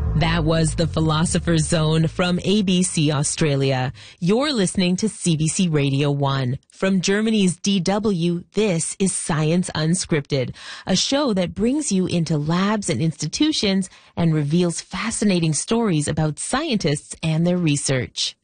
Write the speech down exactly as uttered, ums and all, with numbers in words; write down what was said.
That was The Philosopher's Zone from A B C Australia. You're listening to C B C Radio one. From Germany's D W, this is Science Unscripted, a show that brings you into labs and institutions and reveals fascinating stories about scientists and their research.